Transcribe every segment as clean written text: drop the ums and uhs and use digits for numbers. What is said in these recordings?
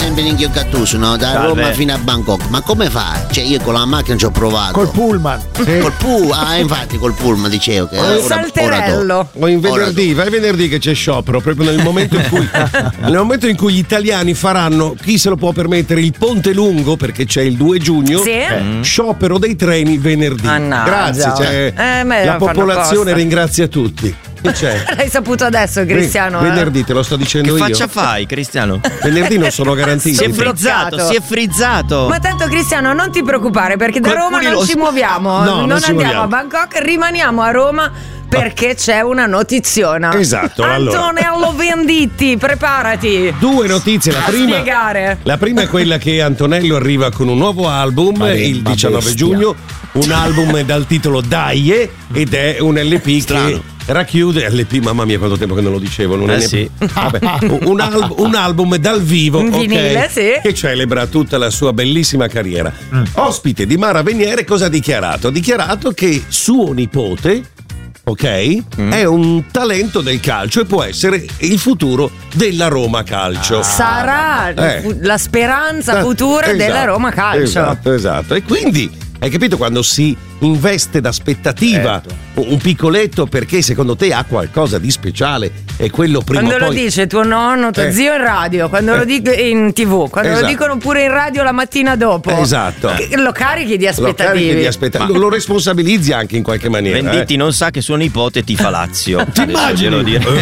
sempre in Gattuso, no? Da Salve. Roma fino a Bangkok. Ma come fa? Cioè, io con la macchina ci ho provato. Col pullman. Infatti col pullman dicevo che Un salterello. O in venerdì, vai venerdì che c'è sciopero, proprio nel momento in cui gli italiani faranno, chi se lo può permettere, il Ponte Lungo, perché c'è il 2 giugno, Sì. sciopero dei treni venerdì. Mannaggia. Grazie, me la lo fanno popolazione apposta. ringrazia tutti. Che c'è? L'hai saputo adesso, Cristiano? Venerdì te lo sto dicendo Che io. faccia fai, Cristiano? Venerdì non sono garantiti. Si è bloccato. frizzato. Ma tanto, Cristiano, non ti preoccupare, perché da Qualcuno Roma non lo- ci muoviamo. No, non ci andiamo muoviamo. a Bangkok, rimaniamo a Roma perché c'è una notiziona. Esatto, allora. Antonello Venditti, preparati. Due notizie, la A prima. spiegare. La prima è quella che Antonello arriva con un nuovo album il 19 giugno, un album dal titolo Daie ed è un LP che racchiude LP, mamma mia quanto tempo che non lo dicevo, non è sì. Vabbè, un album dal vivo, Un vinile, ok, sì. che celebra tutta la sua bellissima carriera. Ospite di Mara Veniere cosa ha dichiarato? Ha dichiarato che suo nipote, ok, è un talento del calcio e può essere il futuro della Roma Calcio. Sarà la speranza futura Esatto, della Roma Calcio. Esatto. E quindi, hai capito, quando si investe d'aspettativa un piccoletto, perché secondo te ha qualcosa di speciale e quello prima Quando o lo poi dice tuo nonno, tuo zio in radio, quando lo dico in TV, quando lo Esatto. dicono pure in radio la mattina dopo. Esatto. Lo carichi di lo aspettative. carichi di aspettative, lo responsabilizzi anche in qualche maniera. Venditti non sa che suo nipote tifa Lazio. Ti immagini?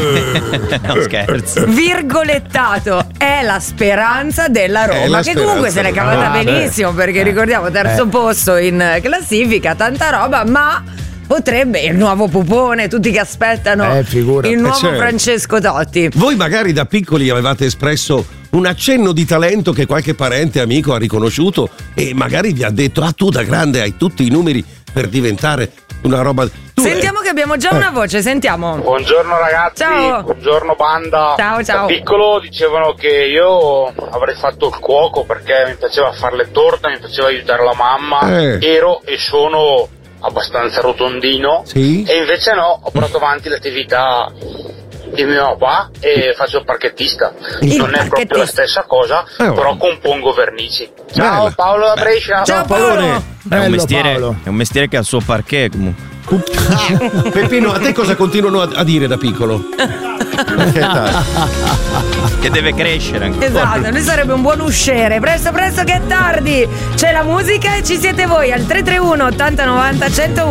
No, scherzo. Virgolettato, è la speranza della È Roma, la che comunque se speranza l'è cavata della Roma. benissimo, perché ricordiamo terzo posto in classifica, tanta roba, ma potrebbe il nuovo Pupone, tutti che aspettano figurati. il nuovo certo. Francesco Totti. Voi magari da piccoli avevate espresso un accenno di talento che qualche parente amico ha riconosciuto e magari vi ha detto: ah, tu da grande hai tutti i numeri per diventare una roba. Sentiamo che abbiamo già una voce, sentiamo. Buongiorno ragazzi, Ciao. buongiorno banda. Ciao, ciao. Da piccolo dicevano che io avrei fatto il cuoco perché mi piaceva fare le torte, mi piaceva aiutare la mamma. Ero e sono abbastanza rotondino. Sì. E invece no, ho portato avanti l'attività di mio papà e faccio il parchettista. Non è proprio la stessa cosa, però compongo vernici. Ciao, Bella. Paolo da Brescia. Ciao Paolo. È un Paolo. mestiere che ha il suo parquet comunque. Peppino, a te cosa continuano a dire da piccolo? Che deve crescere anche. Esatto, lui sarebbe un buon usciere. Presto che è tardi. C'è la musica e ci siete voi al 331 80 90 101.